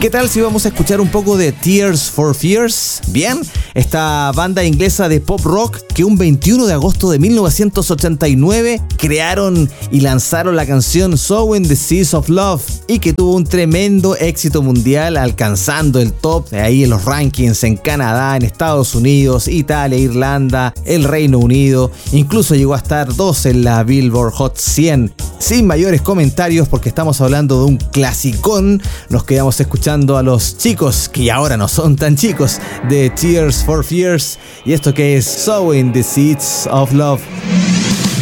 qué tal si vamos a escuchar un poco de Tears for Fears? Bien, esta banda inglesa de pop rock que un 21 de agosto de 1989 crearon y lanzaron la canción Sowing the Seeds of Love y que tuvo un tremendo éxito mundial, alcanzando el top de ahí en los rankings en Canadá, en Estados Unidos, Italia, Irlanda, el Reino Unido, incluso llegó a estar 2 en la Billboard Hot 100. Sin mayores comentarios, porque estamos hablando de un clasicón, nos quedamos escuchando a los chicos, que ahora no son tan chicos, de Tears for Fears, y esto que es Sowing the Seeds of Love.